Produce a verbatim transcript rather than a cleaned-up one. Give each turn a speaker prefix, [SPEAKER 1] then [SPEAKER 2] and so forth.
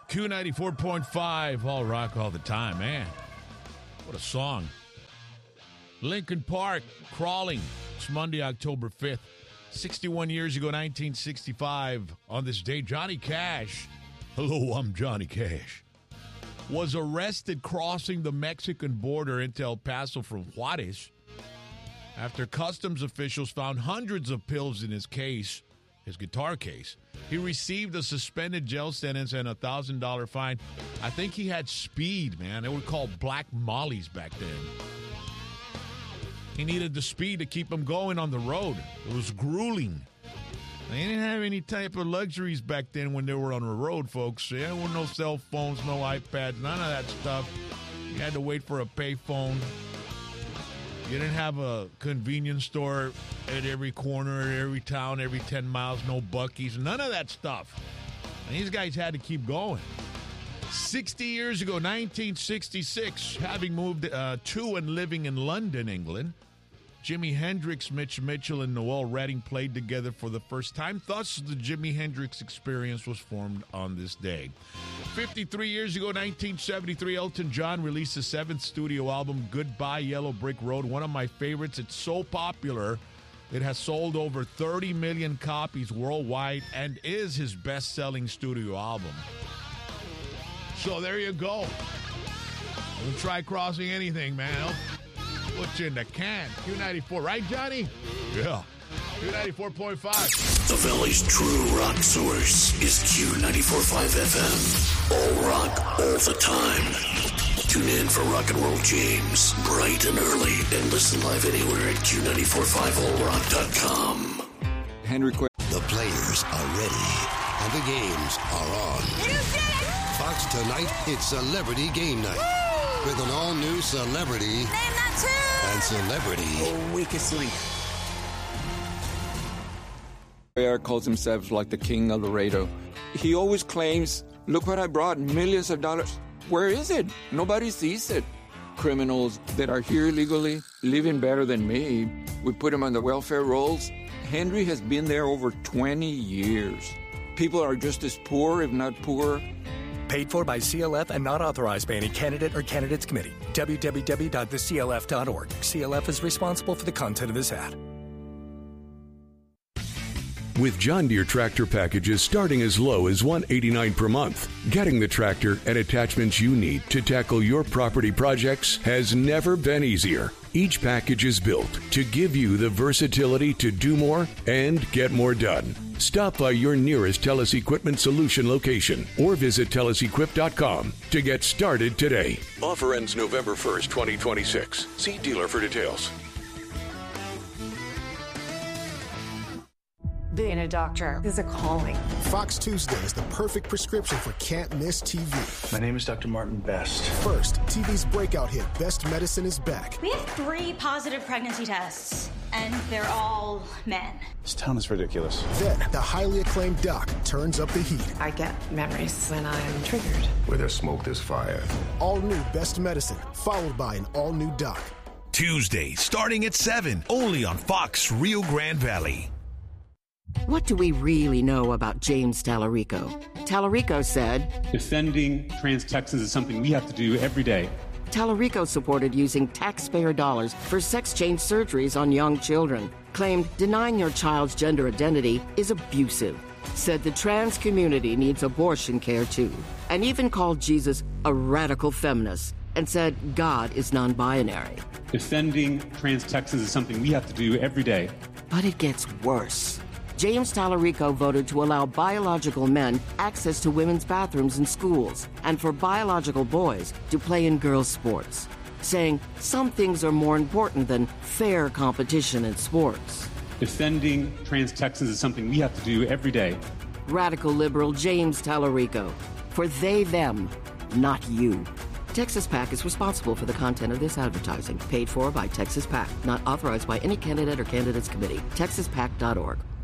[SPEAKER 1] Q ninety-four point five, all rock all the time, man. What a song. Lincoln Park, Crawling. It's Monday, October fifth. sixty-one years ago, nineteen sixty-five, on this day, Johnny Cash, hello, I'm Johnny Cash, was arrested crossing the Mexican border into El Paso from Juarez after customs officials found hundreds of pills in his case, his guitar case. He received a suspended jail sentence and a one thousand dollars fine. I think he had speed, man. They were called black mollies back then. He needed the speed to keep him going on the road. It was grueling. They didn't have any type of luxuries back then when they were on the road, folks. There were no cell phones, no iPads, none of that stuff. You had to wait for a payphone. You didn't have a convenience store at every corner, at every town, every ten miles, no Buc-ee's, none of that stuff. And these guys had to keep going. sixty years ago, nineteen sixty-six, having moved uh, to and living in London, England, Jimi Hendrix, Mitch Mitchell, and Noel Redding played together for the first time. Thus, the Jimi Hendrix Experience was formed on this day. fifty-three years ago, nineteen seventy-three, Elton John released his seventh studio album, Goodbye Yellow Brick Road, one of my favorites. It's so popular, it has sold over thirty million copies worldwide and is his best-selling studio album. So there you go. Don't try crossing anything, man. I'll put you in the can. Q ninety-four, right, Johnny? Yeah. Q ninety-four point five.
[SPEAKER 2] The Valley's true rock source is Q ninety-four point five F M. All rock, all the time. Tune in for Rock and Roll James, bright and early, and listen live anywhere at Q nine four five all rock dot com.
[SPEAKER 3] Henry Qu-
[SPEAKER 4] The players are ready, and the games are on.
[SPEAKER 5] You did it!
[SPEAKER 4] Fox tonight, it's Celebrity Game Night. Woo! With an all-new celebrity.
[SPEAKER 5] Name that tune!
[SPEAKER 4] And celebrity.
[SPEAKER 3] Oh, weakest link. Eric calls himself like the king of Laredo. He always claims, look what I brought, millions of dollars. Where is it? Nobody sees it. Criminals that are here legally, living better than me. We put them on the welfare rolls. Henry has been there over twenty years. People are just as poor, if not poorer.
[SPEAKER 6] Paid for by C L F and not authorized by any candidate or candidates committee. w w w dot the c l f dot org. C L F is responsible for the content of this ad.
[SPEAKER 7] With John Deere tractor packages starting as low as one hundred eighty-nine dollars per month, getting the tractor and attachments you need to tackle your property projects has never been easier. Each package is built to give you the versatility to do more and get more done. Stop by your nearest Telus Equipment Solution location or visit teles equip dot com to get started today. Offer ends November first, twenty twenty-six. See dealer for details.
[SPEAKER 8] Being a doctor is a calling.
[SPEAKER 9] Fox Tuesday is the perfect prescription for can't-miss T V.
[SPEAKER 10] My name is Doctor Martin Best.
[SPEAKER 9] First, T V's breakout hit, Best Medicine is back.
[SPEAKER 11] We have three positive pregnancy tests, and they're all men.
[SPEAKER 10] This town is ridiculous.
[SPEAKER 9] Then, the highly acclaimed doc turns up the heat.
[SPEAKER 8] I get memories when I'm triggered.
[SPEAKER 12] Where there's smoke, there's fire.
[SPEAKER 9] All new Best Medicine, followed by an all-new doc.
[SPEAKER 13] Tuesday, starting at seven, only on Fox Rio Grande Valley.
[SPEAKER 14] What do we really know about James Tallarico? Tallarico said,
[SPEAKER 15] defending trans Texans is something we have to do every day.
[SPEAKER 14] Tallarico supported using taxpayer dollars for sex change surgeries on young children, claimed denying your child's gender identity is abusive, said the trans community needs abortion care too, and even called Jesus a radical feminist and said God is non-binary.
[SPEAKER 15] Defending trans Texans is something we have to do every day.
[SPEAKER 14] But it gets worse. James Tallarico voted to allow biological men access to women's bathrooms in schools and for biological boys to play in girls' sports, saying some things are more important than fair competition in sports.
[SPEAKER 15] Defending trans Texans is something we have to do every day.
[SPEAKER 14] Radical liberal James Tallarico. For they, them, not you. Texas PAC is responsible for the content of this advertising, paid for by Texas PAC, not authorized by any candidate or candidates committee. texas pac dot org.